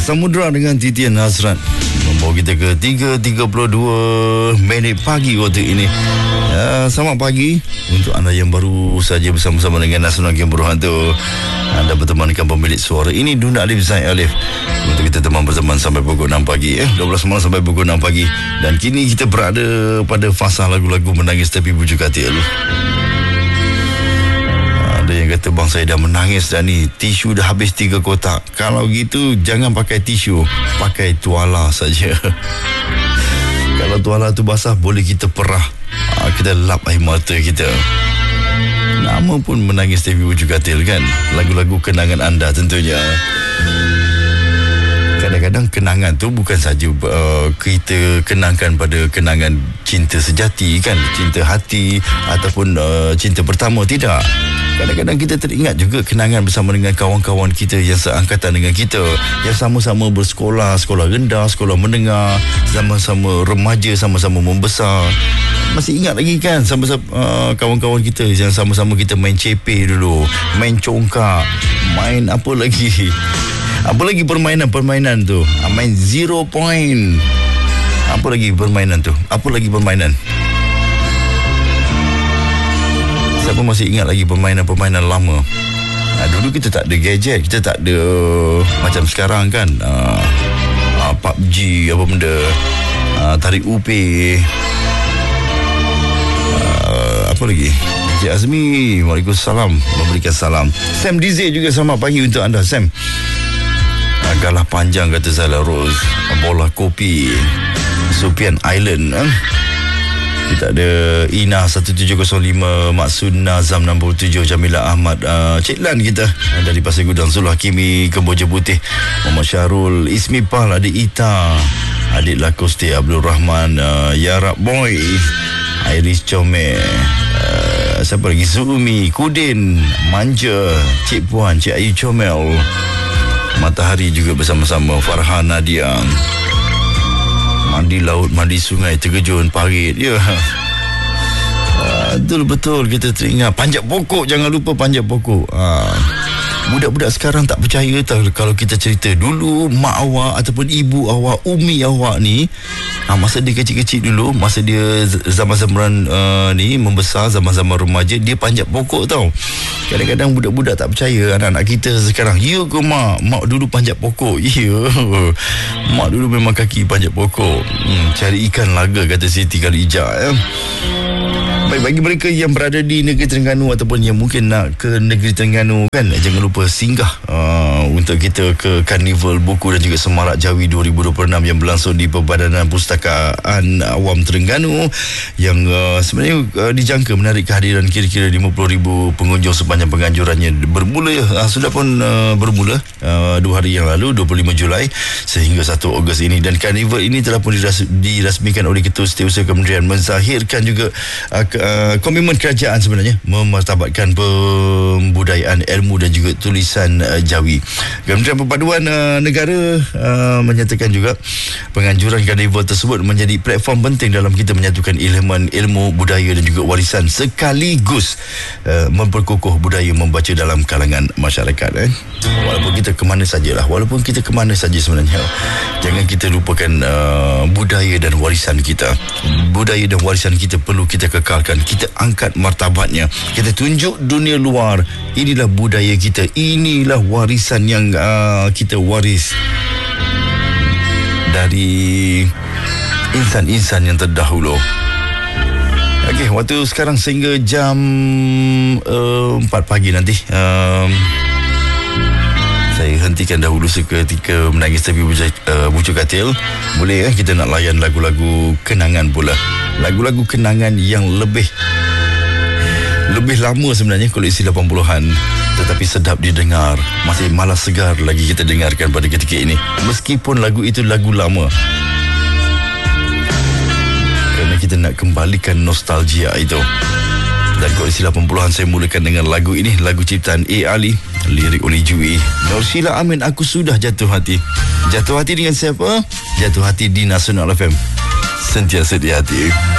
Samudra dengan Titian Hasrat membawa kita ke 3.32 minit pagi waktu ini. Selamat pagi untuk anda yang baru saja bersama-sama dengan Nasional Game Berhantu. Anda bertemankan pemilik suara ini Duna Alif Zain Alif. Untuk kita teman berteman sampai pukul 6 pagi 12 malam sampai pukul 6 pagi. Dan kini kita berada pada fasa lagu-lagu menangis tepi bujuk katil. Ada yang kata, bang, saya dah menangis dah ni, tisu dah habis 3 kotak. Kalau gitu jangan pakai tisu, pakai tuala saja. Kalau tuala tu basah, boleh kita perah, kita lap air mata kita. Nama pun menangis tepi bujuk katil kan. Lagu-lagu kenangan anda tentunya. Kadang-kadang kenangan tu bukan saja kita kenangkan pada kenangan cinta sejati kan, cinta hati ataupun cinta pertama, tidak. Kadang-kadang kita teringat juga kenangan bersama dengan kawan-kawan kita yang seangkatan dengan kita, yang sama-sama bersekolah, sekolah rendah, sekolah menengah, sama-sama remaja, sama-sama membesar. Masih ingat lagi kan sama-sama kawan-kawan kita yang sama-sama kita main cepe dulu, main congkak, main apa lagi? Apa lagi permainan tu? Main 0 point. Apa lagi permainan tu? Apa lagi permainan? Siapa masih ingat lagi permainan-permainan lama? Dulu kita tak ada gadget, kita tak ada macam sekarang kan. PUBG apa benda, tarik upih, apa lagi? Encik Azmi, waalaikumsalam, memberikan salam. Sam DJ juga selamat pagi untuk anda, Sam. Galah panjang kata Zala Rose, bola kopi, Supian Island. Kita ada Ina 1705, Maksud Nazam 67, Jamila Ahmad, Cik Lan kita dari Pasir Gudang, Zul Hakimi, Kemboja Putih, Muhammad Syarul, Ismi Pal, Adik Ita, Adik Lakoste, Abdul Rahman, Yarab Boy, Iris Comel, siapa lagi, Zumi, Kudin, Manja, Cik Puan, Cik Ayu Comel, Matahari juga bersama-sama, Farhan Nadia, mandi laut, mandi sungai, terjun parit. Ya, betul-betul kita teringat. Panjat pokok, jangan lupa panjat pokok. Budak-budak sekarang tak percaya kalau kita cerita dulu mak awak ataupun ibu awak, umi awak ni, masa dia kecil-kecil dulu, masa dia zaman-zaman ni membesar, zaman-zaman remaja, dia panjat pokok tau. Kadang-kadang budak-budak tak percaya, anak-anak kita sekarang, ya ke mak dulu panjat pokok? Ya, mak dulu memang kaki panjat pokok. Cari ikan laga, kata Siti Khalijah. Baik, bagi mereka yang berada di negeri Terengganu ataupun yang mungkin nak ke negeri Terengganu kan, jangan lupa singgah untuk kita ke Karnival Buku dan juga Semarak Jawi 2026 yang berlangsung di Perbadanan Pustakaan Awam Terengganu, yang sebenarnya dijangka menarik kehadiran kira-kira 50,000 pengunjung sepanjang penganjurannya. Bermula sudah pun bermula 2 hari yang lalu, 25 Julai sehingga 1 Ogos ini, dan Karnival ini telah pun dirasmikan oleh Ketua Setiausaha Kementerian, menzahirkan juga komitmen kerajaan sebenarnya memartabatkan pembudayaan ilmu dan juga tulisan Jawi. Kementerian Perpaduan Negara menyatakan juga penganjuran Karnival tersebut menjadi platform penting dalam kita menyatukan elemen ilmu, budaya dan juga warisan, sekaligus memperkukuh budaya membaca dalam kalangan masyarakat. Walaupun kita ke mana saja sebenarnya, jangan kita lupakan budaya dan warisan kita. Budaya dan warisan kita perlu kita kekalkan, kita angkat martabatnya, kita tunjuk dunia luar, inilah budaya kita, inilah warisan yang kita waris dari insan-insan yang terdahulu. Okey, waktu sekarang sehingga jam 4 pagi nanti, saya hentikan dahulu seketika menangis tepi bujuk katil. Boleh kita nak layan lagu-lagu kenangan pula. Lagu-lagu kenangan yang lebih lama sebenarnya, koleksi 80-an, tetapi sedap didengar. Masih malas segar lagi kita dengarkan pada ketika ini, meskipun lagu itu lagu lama, kerana kita nak kembalikan nostalgia itu. Dan koleksi 80-an saya mulakan dengan lagu ini, lagu ciptaan A. Ali, lirik oleh Jui. Nursila Amin, Aku Sudah Jatuh Hati. Jatuh hati dengan siapa? Jatuh hati di Nasional FM. Sentiasa di hati.